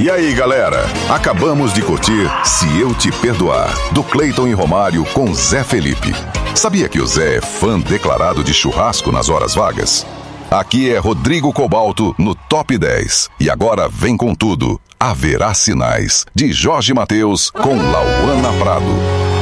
E aí, galera? Acabamos de curtir Se Eu Te Perdoar, do Cleiton e Romário com Zé Felipe. Sabia que o Zé é fã declarado de churrasco nas horas vagas? Aqui é Rodrigo Cobalto no Top 10. E agora vem com tudo. Haverá Sinais, de Jorge Mateus com Lauana Prado.